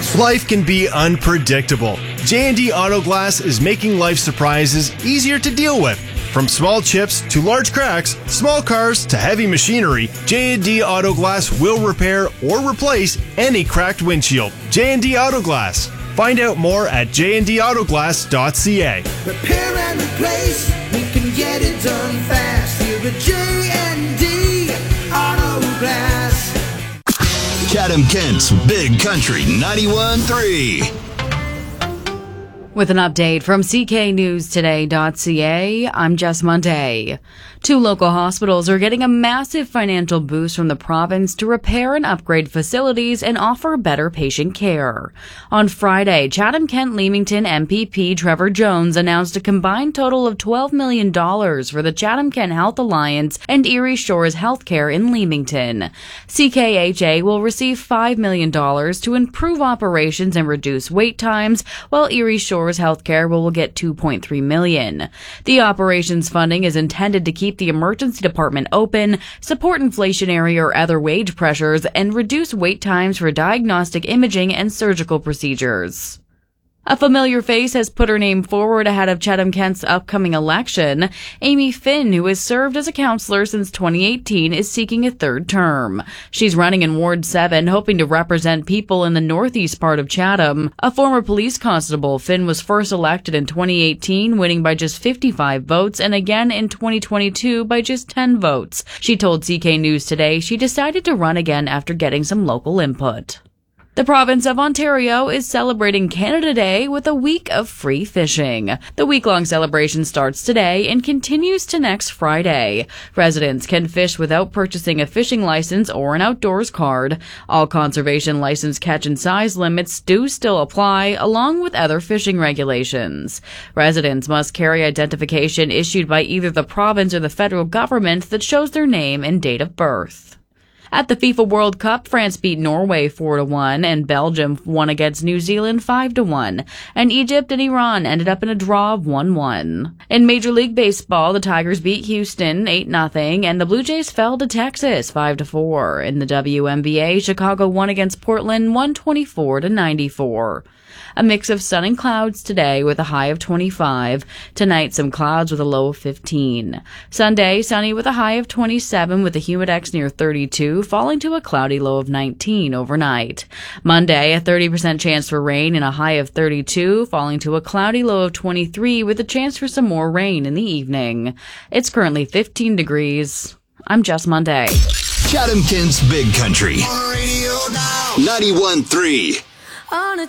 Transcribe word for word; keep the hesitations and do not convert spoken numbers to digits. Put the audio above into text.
Life can be unpredictable. J and D Auto Glass is making life surprises easier to deal with. From small chips to large cracks, small cars to heavy machinery, J and D Auto Glass will repair or replace any cracked windshield. J and D Auto Glass. Find out more at j and d autoglass dot c a. Repair and replace, we can get it done fast. Here at J and D Auto Glass. Chatham-Kent's Big Country ninety-one point three. With an update from c k news today dot c a, I'm Jess Monday. Two local hospitals are getting a massive financial boost from the province to repair and upgrade facilities and offer better patient care. On Friday, Chatham-Kent Leamington M P P Trevor Jones announced a combined total of twelve million dollars for the Chatham-Kent Health Alliance and Erie Shores Healthcare in Leamington. C K H A will receive five million dollars to improve operations and reduce wait times, while Erie Shores Healthcare will get two point three million dollars. The operations funding is intended to keep the emergency department open, support inflationary or other wage pressures, and reduce wait times for diagnostic imaging and surgical procedures. A familiar face has put her name forward ahead of Chatham-Kent's upcoming election. Amy Finn, who has served as a councillor since twenty eighteen, is seeking a third term. She's running in Ward seven, hoping to represent people in the northeast part of Chatham. A former police constable, Finn was first elected in twenty eighteen, winning by just fifty-five votes, and again in twenty twenty-two by just ten votes. She told C K News Today she decided to run again after getting some local input. The province of Ontario is celebrating Canada Day with a week of free fishing. The week-long celebration starts today and continues to next Friday. Residents can fish without purchasing a fishing license or an outdoors card. All conservation license catch and size limits do still apply, along with other fishing regulations. Residents must carry identification issued by either the province or the federal government that shows their name and date of birth. At the FIFA World Cup, France beat Norway four to one, and Belgium won against New Zealand five to one, and Egypt and Iran ended up in a draw of one one. In Major League Baseball, the Tigers beat Houston eight nothing, and the Blue Jays fell to Texas five to four. In the W N B A, Chicago won against Portland one twenty-four to ninety-four. A mix of sun and clouds today with a high of twenty-five. Tonight, some clouds with a low of fifteen. Sunday, sunny with a high of twenty-seven with a humidex near thirty-two, falling to a cloudy low of nineteen overnight. Monday, a thirty percent chance for rain and a high of thirty-two, falling to a cloudy low of twenty-three with a chance for some more rain in the evening. It's currently fifteen degrees. I'm Jess Monday. Chatham-Kent's Big Country ninety-one point three.